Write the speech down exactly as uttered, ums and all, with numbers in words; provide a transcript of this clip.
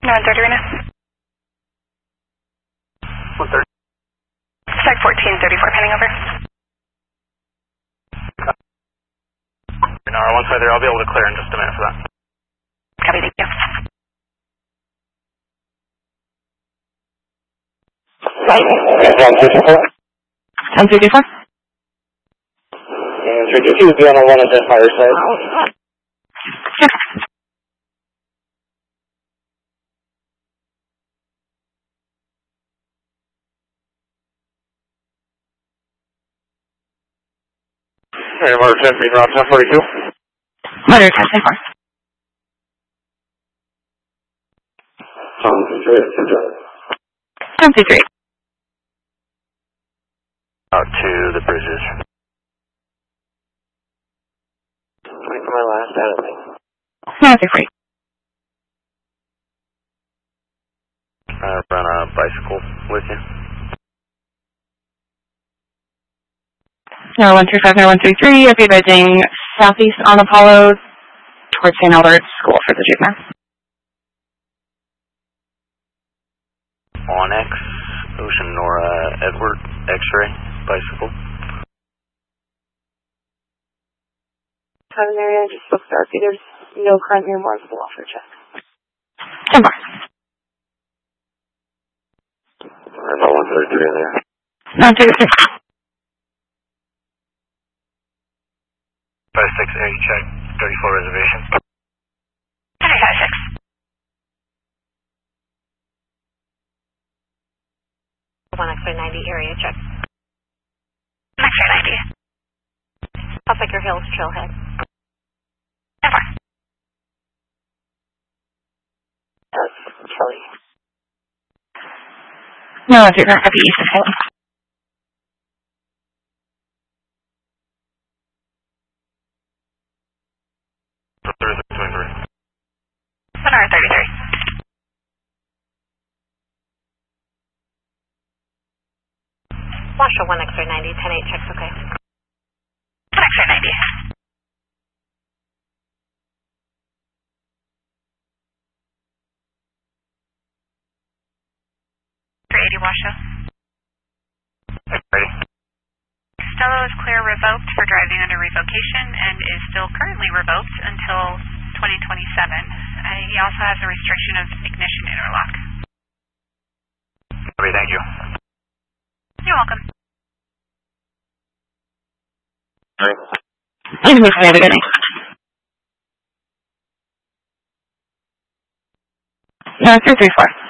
one thirty right now. one thirty. Check fourteen thirty-four, pending over. No, one side there, I'll be able to clear in just a minute for that. Copy, thank you. one thirty-four. one thirty-four. And three two two, be on the one at the fire side. Sure. Hey, Motor ten, being around ten forty-two. Motor ten, ten four. ten three. Out to the bridges. Wait for my last editing. nine three. Uh, run a bicycle with you. No one three five, no one three three. I'll be advising southeast on Apollo towards Saint Albert School for the juke mass. Onyx, Ocean Nora, Edward, X-ray, bicycle. Common area just looks darky. There's no current near Marsville offer check. ten four. About one thirty-three in there. nine two three. five six area check, thirty-four reservation. five six. one X-ray ninety area check. X-ray ninety. Uppicker Hills Trailhead. ten four. That's Kelly. No one three four. Copy east of Highland. one hour thirty-three. Marshall one X-ray ninety, ten eight checks okay. one X-ray ninety. three eighty Washoe. Ready. Costello is clear revoked for driving under revocation and is still currently revoked until twenty twenty-seven. Uh, he also has a restriction of ignition interlock. Okay, thank you. You're welcome. Right. Have a good night. No, three three four.